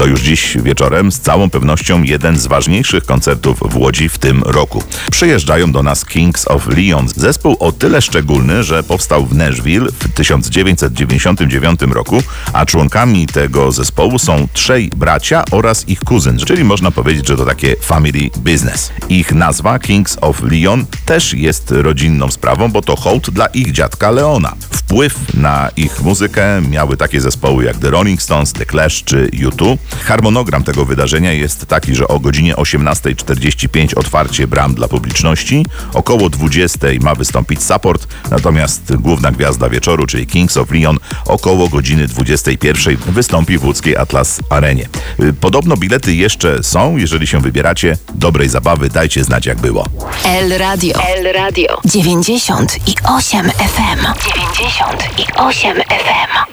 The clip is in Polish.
To już dziś wieczorem z całą pewnością jeden z ważniejszych koncertów w Łodzi w tym roku. Przyjeżdżają do nas Kings of Leon. Zespół o tyle szczególny, że powstał w Nashville w 1999 roku, a członkami tego zespołu są trzej bracia oraz ich kuzyn, czyli można powiedzieć, że to takie family business. Ich nazwa Kings of Leon też jest rodzinną sprawą, bo to hołd dla ich dziadka Leona. Wpływ na ich muzykę miały takie zespoły jak The Rolling Stones, The Clash czy U2. Harmonogram tego wydarzenia jest taki, że o godzinie 18:45 otwarcie bram dla publiczności, około 20:00 ma wystąpić support, natomiast główna gwiazda wieczoru, czyli Kings of Leon, około godziny 21:00 wystąpi w łódzkiej Atlas Arenie. Podobno bilety jeszcze są, jeżeli się wybieracie. Dobrej zabawy, dajcie znać jak było. El Radio 98 FM. 98 FM.